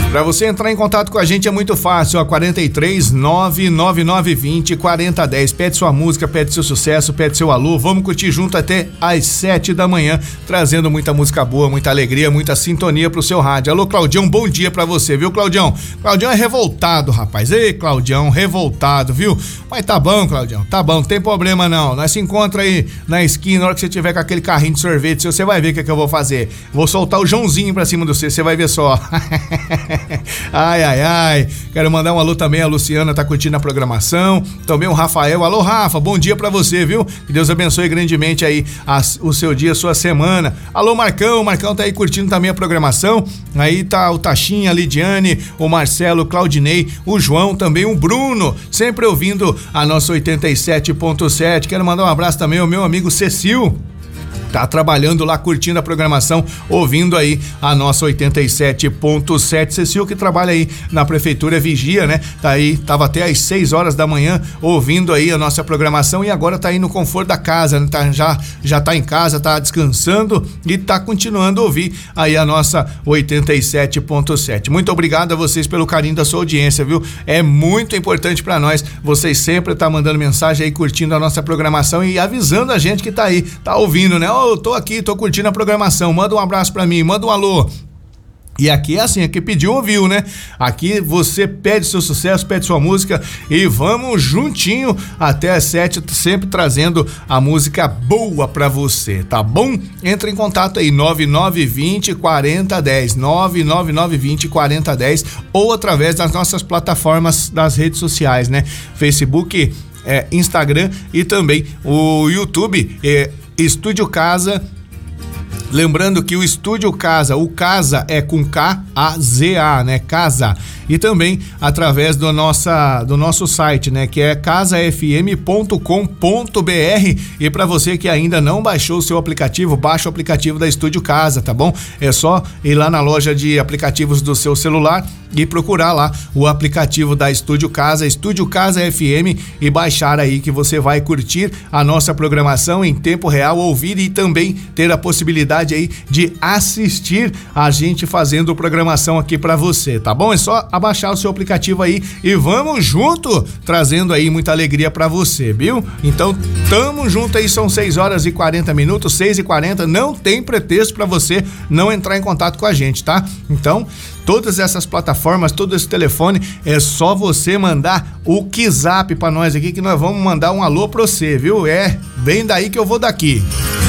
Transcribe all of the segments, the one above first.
Para você entrar em contato com a gente é muito fácil, ó, 43 99920 4010. Pede sua música, pede seu sucesso, pede seu alô. Vamos curtir junto até às 7 da manhã, trazendo muita música boa, muita alegria, muita sintonia pro seu rádio. Alô, Claudião, bom dia pra você, viu, Claudião? Claudião é revoltado, rapaz. Ei, Claudião, revoltado, viu? Mas tá bom, Claudião, tá bom, não tem problema não. Nós se encontra aí na esquina, na hora que você tiver com aquele carrinho de sorvete, você vai ver o que eu vou fazer. Vou soltar o Joãozinho pra cima de você vai ver só. Ai, ai, ai. Quero mandar um alô também, a Luciana tá curtindo a programação. Também o Rafael. Alô, Rafa, bom dia pra você, viu? Que Deus abençoe grandemente aí o seu dia, a sua semana. Alô, Marcão. O Marcão tá aí curtindo também a programação. Aí tá o Tachinha, a Lidiane, o Marcelo, o Claudinei, o João, também o Bruno, sempre ouvindo a nossa 87.7. Quero mandar um abraço também ao meu amigo Cecil. Tá trabalhando lá, curtindo a programação, ouvindo aí a nossa 87.7. Cecil, que trabalha aí na prefeitura, vigia, né? Tá aí, tava até às 6 horas da manhã ouvindo aí a nossa programação e agora tá aí no conforto da casa, né? Já tá em casa, tá descansando e tá continuando a ouvir aí a nossa 87.7. Muito obrigado a vocês pelo carinho da sua audiência, viu? É muito importante pra nós, vocês sempre tá mandando mensagem aí, curtindo a nossa programação e avisando a gente que tá aí, tá ouvindo, né? Eu tô aqui, tô curtindo a programação, manda um abraço pra mim, manda um alô. E aqui é assim, aqui pediu, ouviu, né? Aqui você pede seu sucesso, pede sua música e vamos juntinho até às 7, sempre trazendo a música boa pra você, tá bom? Entra em contato aí, 9920 4010, 99920 4010 ou através das nossas plataformas das redes sociais, né? Facebook, Instagram e também o YouTube, Estúdio Casa. Lembrando que o Estúdio Casa, o Casa é com K-A-Z-A, né? Casa. E também através do nosso site, né? Que é casafm.com.br. E para você que ainda não baixou o seu aplicativo, baixa o aplicativo da Estúdio Casa, tá bom? É só ir lá na loja de aplicativos do seu celular e procurar lá o aplicativo da Estúdio Casa FM e baixar aí, que você vai curtir a nossa programação em tempo real, ouvir e também ter a possibilidade aí de assistir a gente fazendo programação aqui pra você, tá bom? É só abaixar o seu aplicativo aí e vamos junto, trazendo aí muita alegria pra você, viu? Então, tamo junto aí, são 6 horas e 40 minutos, 6h40, não tem pretexto pra você não entrar em contato com a gente, tá? Então, todas essas plataformas, todo esse telefone, é só você mandar o WhatsApp pra nós aqui, que nós vamos mandar um alô pra você, viu? Vem daí que eu vou daqui.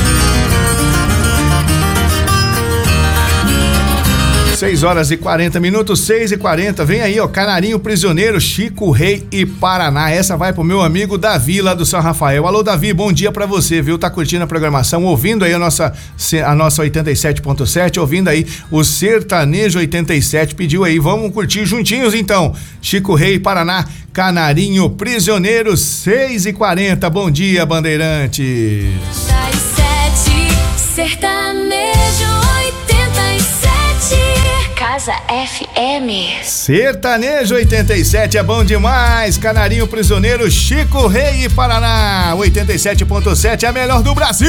6 horas e 40 minutos, 6h40, vem aí, ó, Canarinho Prisioneiro, Chico Rei e Paraná. Essa vai pro meu amigo Davi, lá do São Rafael. Alô, Davi, bom dia pra você, viu? Tá curtindo a programação, ouvindo aí a nossa 87.7, ouvindo aí o Sertanejo 87, pediu aí, vamos curtir juntinhos então. Chico Rei e Paraná, Canarinho Prisioneiro, 6h40, bom dia, Bandeirantes. Das 7, Sertanejo 87. Casa FM. Sertanejo 87 é bom demais. Canarinho Prisioneiro, Chico Rei e Paraná 87.7 é a melhor do Brasil.